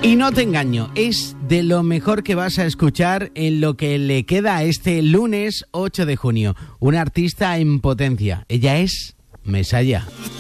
Y no te engaño, es de lo mejor que vas a escuchar en lo que le queda a este lunes 8 de junio. Una artista en potencia. Ella es Mesaya.